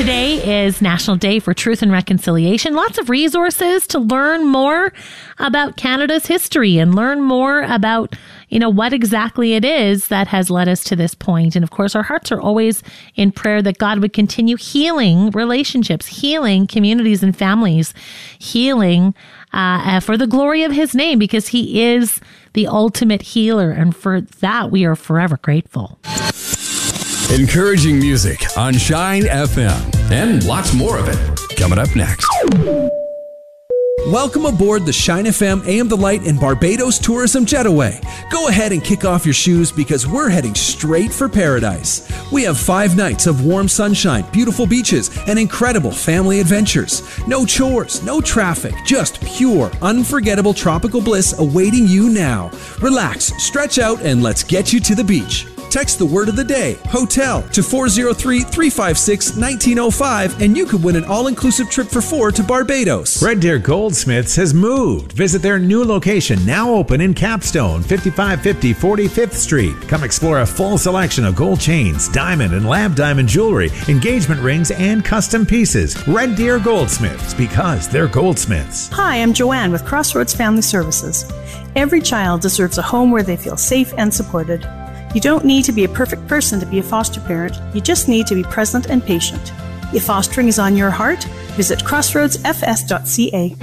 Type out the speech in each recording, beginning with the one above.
Today is National Day for Truth and Reconciliation. Lots of resources to learn more about Canada's history and learn more about, what exactly it is that has led us to this point. And of course, our hearts are always in prayer that God would continue healing relationships, healing communities and families, healing for the glory of his name, because he is the ultimate healer. And for that, we are forever grateful. Encouraging music on Shine FM, and lots more of it coming up next. Welcome aboard the Shine FM AM The Light and Barbados Tourism Jetaway. Go ahead and kick off your shoes because we're heading straight for paradise. We have 5 nights of warm sunshine, beautiful beaches, and incredible family adventures. No chores, no traffic, just pure, unforgettable tropical bliss awaiting you now. Relax, stretch out, and let's get you to the beach. Text the word of the day, hotel, to 403-356-1905, and you could win an all-inclusive trip for 4 to Barbados. Red Deer Goldsmiths has moved. Visit their new location, now open in Capstone, 5550 45th Street. Come explore a full selection of gold chains, diamond and lab diamond jewelry, engagement rings, and custom pieces. Red Deer Goldsmiths, because they're goldsmiths. Hi, I'm Joanne with Crossroads Family Services. Every child deserves a home where they feel safe and supported. You don't need to be a perfect person to be a foster parent. You just need to be present and patient. If fostering is on your heart, visit crossroadsfs.ca.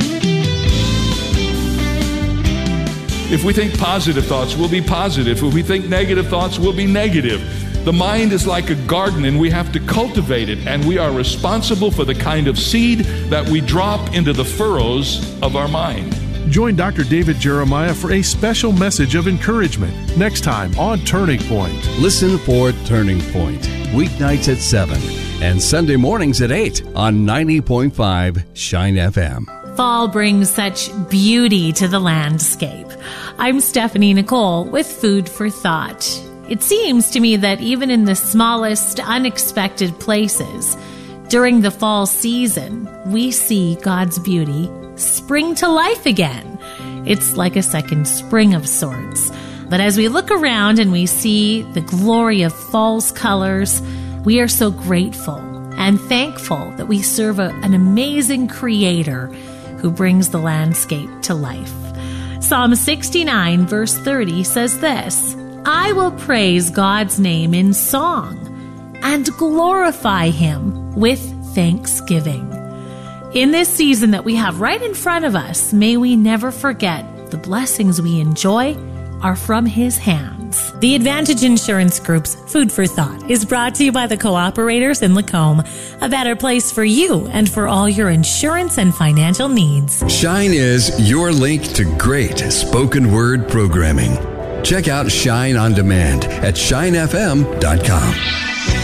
If we think positive thoughts, we'll be positive. If we think negative thoughts, we'll be negative. The mind is like a garden, and we have to cultivate it, and we are responsible for the kind of seed that we drop into the furrows of our mind. Join Dr. David Jeremiah for a special message of encouragement next time on Turning Point. Listen for Turning Point, weeknights at 7 and Sunday mornings at 8 on 90.5 Shine FM. Fall brings such beauty to the landscape. I'm Stephanie Nicole with Food for Thought. It seems to me that even in the smallest, unexpected places, during the fall season, we see God's beauty spring to life again. It's like a second spring of sorts. But as we look around and we see the glory of fall's colors, we are so grateful and thankful that we serve an amazing creator who brings the landscape to life. Psalm 69 verse 30 says this, "I will praise God's name in song and glorify him with thanksgiving." In this season that we have right in front of us, may we never forget the blessings we enjoy are from his hands. The Advantage Insurance Group's Food for Thought is brought to you by the Cooperators in Lacombe, a better place for you and for all your insurance and financial needs. Shine is your link to great spoken word programming. Check out Shine on Demand at shinefm.com.